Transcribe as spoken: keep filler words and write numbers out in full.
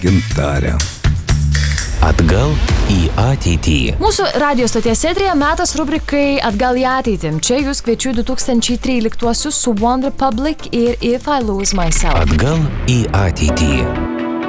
Gintarė. Atgal į ateitį. Mūsų radijo stoties eteryje metas rubrikai Atgal į ateitį. Čia jūs kviečiu du tūkstančiai tryliktuosius su One Republic ir If I Lose Myself. Atgal į ateitį.